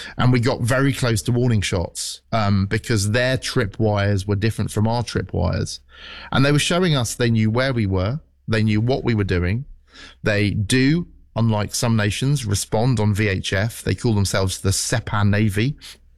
And we got very close to warning shots because their tripwires were different from our tripwires. And they were showing us they knew where we were. They knew what we were doing. They do, unlike some nations, respond on VHF. They call themselves the SEPA Navy.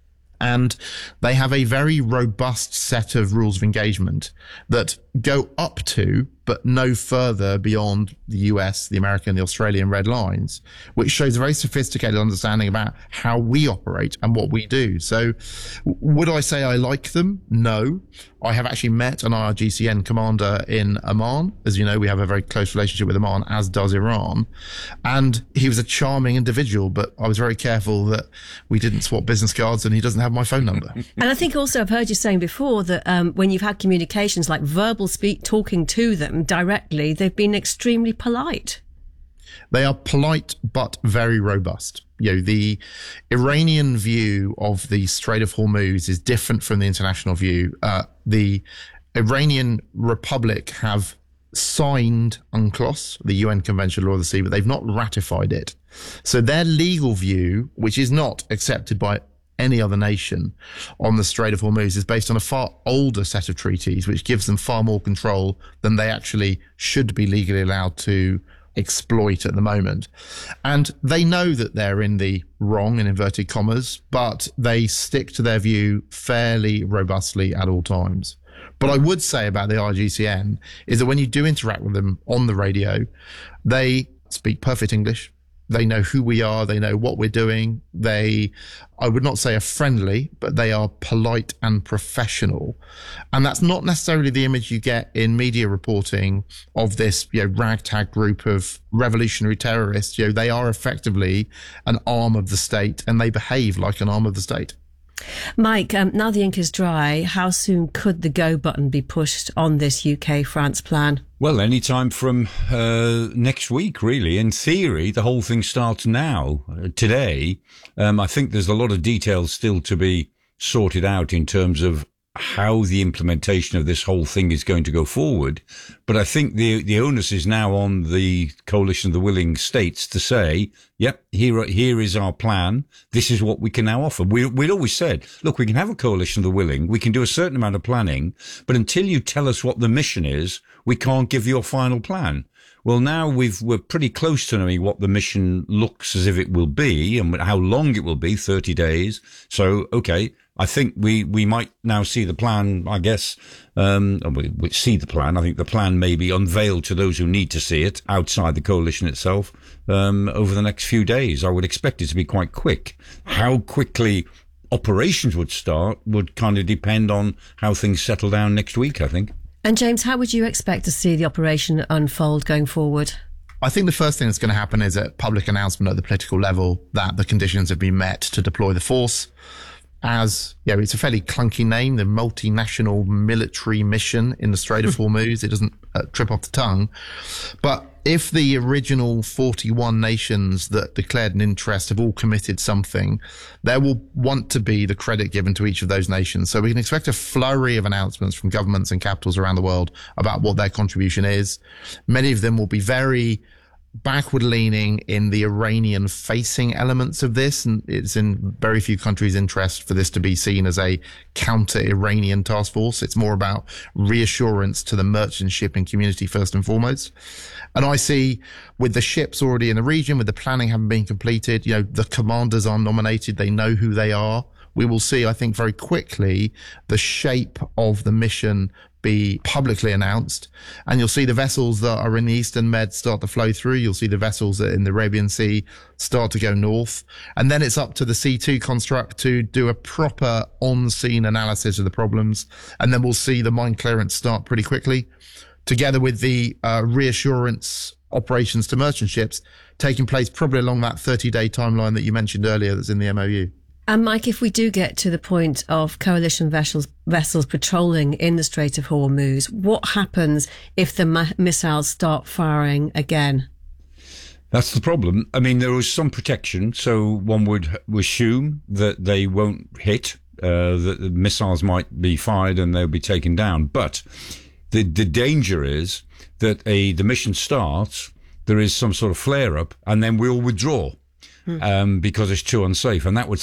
And they have a very robust set of rules of engagement that go up to, but no further beyond the US, the American, the Australian red lines, which shows a very sophisticated understanding about how we operate and what we do. So would I say I like them? No. I have actually met an IRGCN commander in Oman. As you know, we have a very close relationship with Oman, as does Iran. And he was a charming individual, but I was very careful that we didn't swap business cards and he doesn't have my phone number. And I think also I've heard you saying before that when you've had communications like verbal talking to them directly, they've been extremely polite. They are polite, but very robust. You know, the Iranian view of the Strait of Hormuz is different from the international view. The Iranian Republic have signed UNCLOS, the UN Convention on Law of the Sea, but they've not ratified it. So their legal view, which is not accepted by any other nation on the Strait of Hormuz, is based on a far older set of treaties, which gives them far more control than they actually should be legally allowed to exploit at the moment. And they know that they're in the wrong, in inverted commas, but they stick to their view fairly robustly at all times. But I would say about the IRGCN is that when you do interact with them on the radio, they speak perfect English. They know who we are. They know what we're doing. I would not say are friendly, but they are polite and professional. And that's not necessarily the image you get in media reporting of this, ragtag group of revolutionary terrorists. They are effectively an arm of the state and they behave like an arm of the state. Mike, now the ink is dry, how soon could the go button be pushed on this UK-France plan? Well, any time from next week, really. In theory, the whole thing starts now, today. I think there's a lot of details still to be sorted out in terms of how the implementation of this whole thing is going to go forward. But I think the onus is now on the Coalition of the Willing States to say, yep, here is our plan. This is what we can now offer. We'd always said, look, we can have a coalition of the willing. We can do a certain amount of planning, but until you tell us what the mission is, we can't give you a final plan. Well, now we're pretty close to knowing what the mission looks as if it will be and how long it will be, 30 days. So, okay, I think we might now see the plan, I guess. We see the plan. I think the plan may be unveiled to those who need to see it outside the coalition itself over the next few days. I would expect it to be quite quick. How quickly operations would start would kind of depend on how things settle down next week, I think. And James, how would you expect to see the operation unfold going forward? I think the first thing that's going to happen is a public announcement at the political level that the conditions have been met to deploy the force. As, it's a fairly clunky name, the multinational military mission in the Strait of Hormuz. It doesn't trip off the tongue. But if the original 41 nations that declared an interest have all committed something, there will want to be the credit given to each of those nations. So we can expect a flurry of announcements from governments and capitals around the world about what their contribution is. Many of them will be very backward leaning in the Iranian facing elements of this. And it's in very few countries' interest for this to be seen as a counter Iranian task force. It's more about reassurance to the merchant shipping community first and foremost. And I see with the ships already in the region, with the planning having been completed, the commanders are nominated. They know who they are. We will see, I think, very quickly the shape of the mission be publicly announced, and you'll see the vessels that are in the Eastern Med start to flow through. You'll see the vessels that in the Arabian Sea start to go north, and then it's up to the C2 construct to do a proper on-scene analysis of the problems, and then we'll see the mine clearance start pretty quickly, together with the reassurance operations to merchant ships taking place probably along that 30-day timeline that you mentioned earlier that's in the MOU. And Mike, if we do get to the point of coalition vessels patrolling in the Strait of Hormuz, what happens if the missiles start firing again? That's the problem. I mean, there is some protection, so one would assume that they won't hit, that the missiles might be fired and they'll be taken down. But the danger is that the mission starts, there is some sort of flare-up, and then we'll withdraw because it's too unsafe, and that would